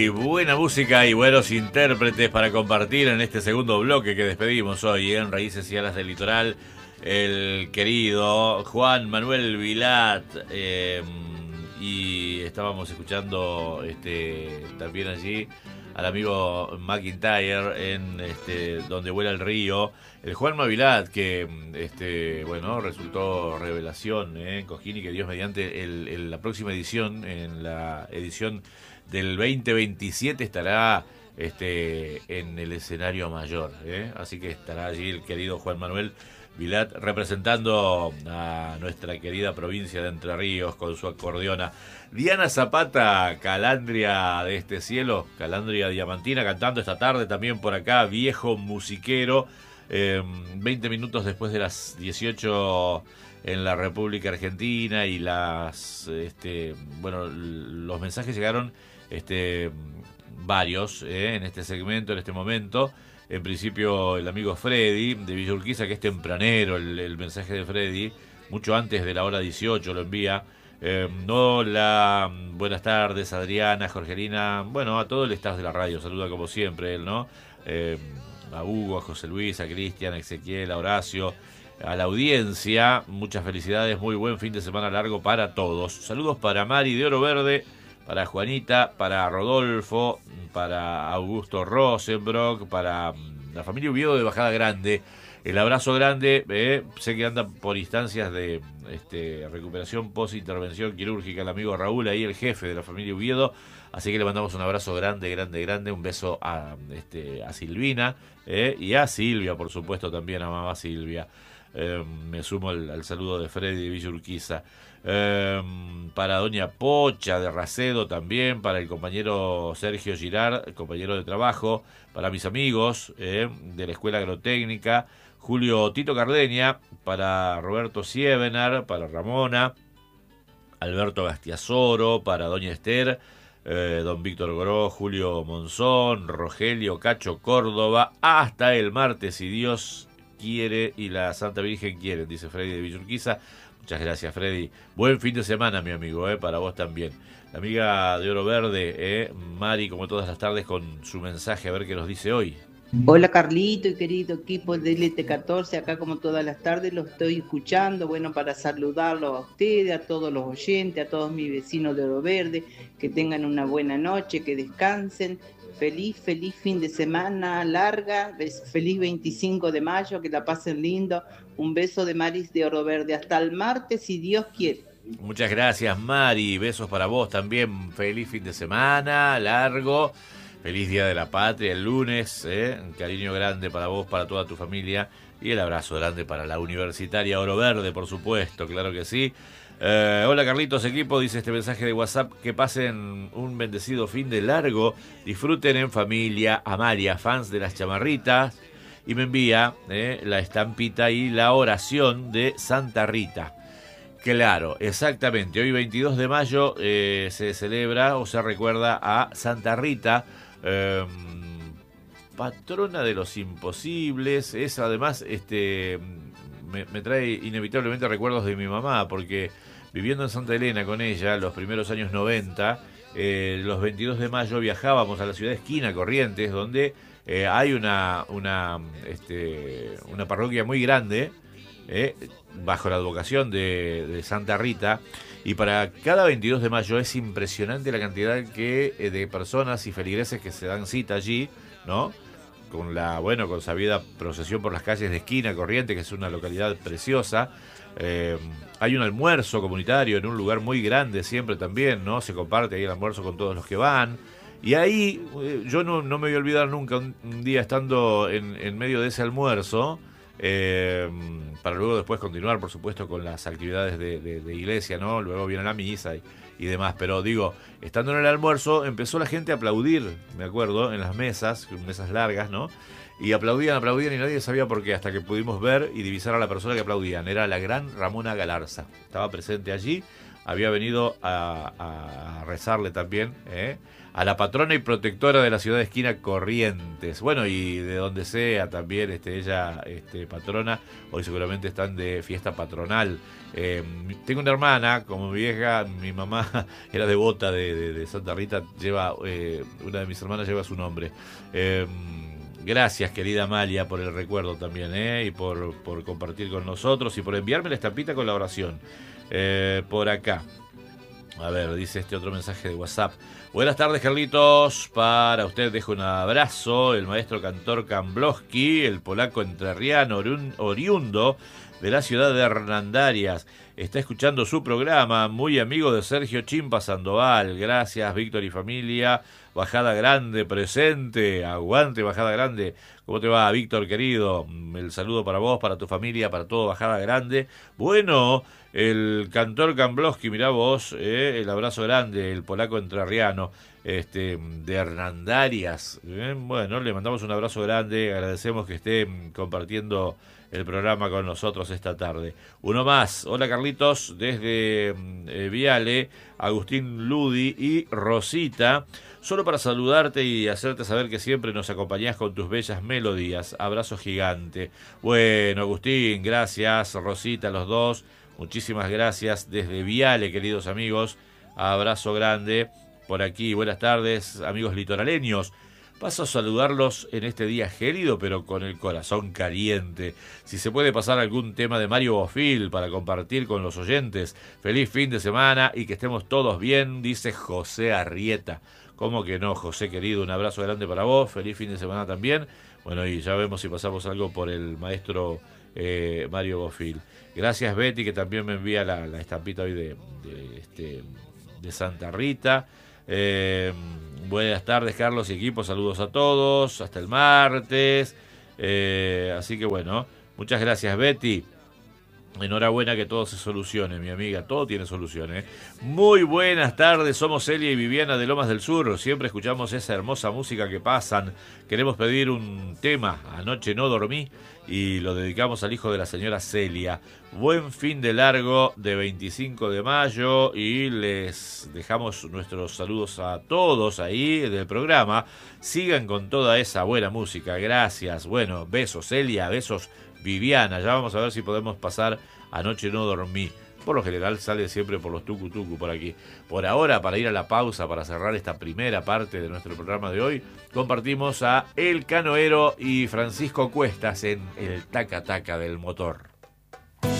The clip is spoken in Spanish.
buena música y buenos intérpretes para compartir en este segundo bloque que despedimos hoy en Raíces y Alas del Litoral. El querido Juan Manuel Vilat, y estábamos escuchando también allí al amigo McIntyre en Donde vuela el río. El Juan Mavilat que resultó revelación en Cosquín, y que Dios mediante la próxima edición, en la edición del 2027, estará en el escenario mayor, así que estará allí el querido Juan Manuel Vilat representando a nuestra querida provincia de Entre Ríos con su acordeona. Diana Zapata, Calandria de este cielo, Calandria diamantina, cantando esta tarde también por acá, viejo musiquero. 20 minutos después de las 18 en la República Argentina, y los mensajes llegaron varios en este segmento, en este momento. En principio el amigo Freddy de Villa Urquiza, que es tempranero el mensaje de Freddy, mucho antes de la hora 18 lo envía. Hola, buenas tardes Adriana, Jorgelina, a todo el staff de la radio, saluda como siempre él, ¿no? A Hugo, a José Luis, a Cristian, a Ezequiel, a Horacio, a la audiencia, muchas felicidades, muy buen fin de semana largo para todos. Saludos para Mari de Oro Verde, para Juanita, para Rodolfo, para Augusto Rosenbrock, para la familia Oviedo de Bajada Grande. El abrazo grande, sé que anda por instancias de recuperación post-intervención quirúrgica el amigo Raúl, ahí el jefe de la familia Oviedo, así que le mandamos un abrazo grande, un beso a Silvina, y a Silvia, por supuesto, también a mamá Silvia. Me sumo al saludo de Freddy de Villa Urquiza. Para doña Pocha de Racedo también, para el compañero Sergio Girard, compañero de trabajo, para mis amigos de la Escuela Agrotécnica, Julio Tito Cardeña, para Roberto Sievenar, para Ramona, Alberto Gastiazoro, para doña Esther, don Víctor Goró, Julio Monzón, Rogelio Cacho Córdoba, hasta el martes si Dios quiere y la Santa Virgen quiere, dice Freddy de Villa Urquiza. Muchas gracias, Freddy. Buen fin de semana, mi amigo, para vos también. La amiga de Oro Verde, Mari, como todas las tardes, con su mensaje, a ver qué nos dice hoy. Hola Carlito y querido equipo de LT14, acá como todas las tardes lo estoy escuchando, para saludarlos a ustedes, a todos los oyentes, a todos mis vecinos de Oro Verde, que tengan una buena noche, que descansen, feliz fin de semana larga, feliz 25 de mayo, que la pasen lindo, un beso de Maris de Oro Verde, hasta el martes si Dios quiere. Muchas gracias, Mari, besos para vos también, feliz fin de semana largo. Feliz Día de la Patria el lunes, un cariño grande para vos, para toda tu familia, y el abrazo grande para la Universitaria Oro Verde, por supuesto, claro que sí. Hola Carlitos, equipo, dice este mensaje de WhatsApp, que pasen un bendecido fin de largo, disfruten en familia. Amalia, fans de las chamarritas, y me envía la estampita y la oración de Santa Rita. Claro, exactamente, hoy 22 de mayo se celebra o se recuerda a Santa Rita, patrona de los imposibles. Es además me trae inevitablemente recuerdos de mi mamá, porque viviendo en Santa Elena con ella los primeros años 90, los 22 de mayo viajábamos a la ciudad de Esquina, Corrientes, donde hay una parroquia muy grande, bajo la advocación de Santa Rita, y para cada 22 de mayo es impresionante la cantidad de personas y feligreses que se dan cita allí, ¿no? Con sabida procesión por las calles de Esquina, Corrientes, que es una localidad preciosa. Hay un almuerzo comunitario en un lugar muy grande siempre también, ¿no? Se comparte ahí el almuerzo con todos los que van. Y ahí yo no me voy a olvidar nunca un día estando en medio de ese almuerzo, para luego después continuar, por supuesto, con las actividades de iglesia, ¿no? Luego viene la misa y demás, pero digo, estando en el almuerzo, empezó la gente a aplaudir, me acuerdo, en las mesas largas, ¿no? Y aplaudían y nadie sabía por qué, hasta que pudimos ver y divisar a la persona que aplaudían. Era la gran Ramona Galarza, estaba presente allí, había venido a rezarle también, a la patrona y protectora de la ciudad de Esquina, Corrientes. Bueno, y de donde sea también ella, patrona, hoy seguramente están de fiesta patronal. Tengo una hermana, como mi vieja, mi mamá era devota de Santa Rita, una de mis hermanas lleva su nombre. Gracias, querida Amalia, por el recuerdo también, y por compartir con nosotros y por enviarme la estampita con la oración. Por acá, a ver, dice otro mensaje de WhatsApp. Buenas tardes, Carlitos. Para usted dejo un abrazo. El maestro cantor Kamblowski, el polaco entrerriano oriundo de la ciudad de Hernandarias, está escuchando su programa, muy amigo de Sergio Chimpa Sandoval. Gracias, Víctor y familia. Bajada Grande presente. Aguante, Bajada Grande. ¿Cómo te va, Víctor, querido? El saludo para vos, para tu familia, para todo Bajada Grande. Bueno, el cantor Kamblowski, mirá vos, el abrazo grande, el polaco entrerriano, de Hernandarias. Bueno, le mandamos un abrazo grande, agradecemos que esté compartiendo el programa con nosotros esta tarde. Uno más. Hola, Carlitos, desde Viale, Agustín Ludi y Rosita. Solo para saludarte y hacerte saber que siempre nos acompañás con tus bellas melodías. Abrazo gigante. Bueno, Agustín, gracias. Rosita, los dos. Muchísimas gracias desde Viale, queridos amigos. Abrazo grande por aquí. Buenas tardes, amigos litoraleños. Paso a saludarlos en este día gélido, pero con el corazón caliente. Si se puede pasar algún tema de Mario Bofil para compartir con los oyentes. Feliz fin de semana y que estemos todos bien, dice José Arrieta. ¿Cómo que no, José querido? Un abrazo grande para vos. Feliz fin de semana también. Bueno, y ya vemos si pasamos algo por el maestro Mario Bofil. Gracias, Betty, que también me envía la estampita hoy de Santa Rita. Buenas tardes, Carlos y equipo, saludos a todos, hasta el martes. Así que bueno, muchas gracias, Betty. Enhorabuena, que todo se solucione, mi amiga, todo tiene solución, Muy buenas tardes, somos Celia y Viviana de Lomas del Sur. Siempre escuchamos esa hermosa música que pasan. Queremos pedir un tema, Anoche no dormí, y lo dedicamos al hijo de la señora Celia. Buen fin de largo de 25 de mayo y les dejamos nuestros saludos a todos ahí del programa. Sigan con toda esa buena música, gracias. Bueno, besos Celia, besos Viviana. Ya vamos a ver si podemos pasar Anoche no dormí. Por lo general sale siempre por los tucu por aquí. Por ahora, para ir a la pausa, para cerrar esta primera parte de nuestro programa de hoy, compartimos a El Canoero y Francisco Cuestas en El Taca Taca del Motor.